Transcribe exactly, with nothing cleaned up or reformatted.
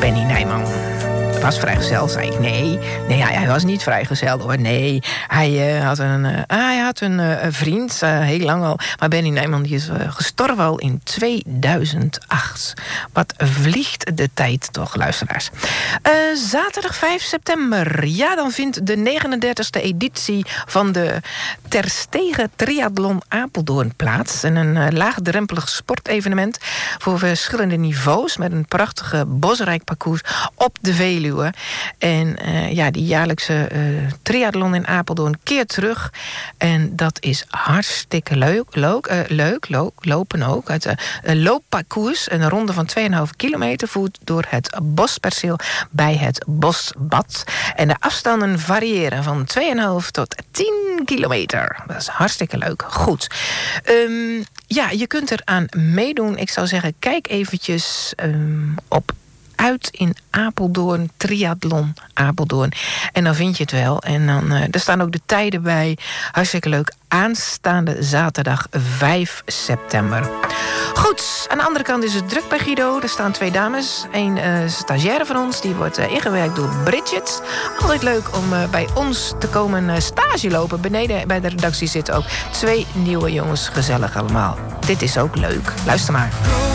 Benny Nijman was vrijgezel, zei ik. Nee, nee hij, hij was niet vrijgezel hoor. Nee, hij uh, had een, uh, hij had een uh, vriend, uh, heel lang al. Maar Benny Nijman die is uh, gestorven al in tweeduizend acht. Wat vliegt de tijd toch, luisteraars. Uh, zaterdag vijf september. Ja, dan vindt de negenendertigste editie van de Terstegen Triathlon Apeldoorn plaats. En een uh, laagdrempelig sportevenement voor verschillende niveaus met een prachtige bosrijk parcours op de Veluwe. En uh, ja, die jaarlijkse uh, triathlon in Apeldoorn keert terug. En dat is hartstikke leuk. Leuk, uh, leuk lo- lopen ook. Het uh, een loopparcours, een ronde van twee komma vijf kilometer... voert door het bosperceel bij het Bosbad. En de afstanden variëren van twee komma vijf tot tien kilometer. Dat is hartstikke leuk. Goed. Um, ja, je kunt eraan meedoen. Ik zou zeggen, kijk eventjes um, op uit in Apeldoorn, triathlon Apeldoorn. En dan vind je het wel. En dan, uh, er staan ook de tijden bij. Hartstikke leuk. Aanstaande zaterdag vijf september. Goed, aan de andere kant is het druk bij Guido. Er staan twee dames. Een uh, stagiaire van ons, die wordt uh, ingewerkt door Bridget. Altijd leuk om uh, bij ons te komen uh, stage lopen. Beneden bij de redactie zitten ook twee nieuwe jongens. Gezellig allemaal. Dit is ook leuk. Luister maar.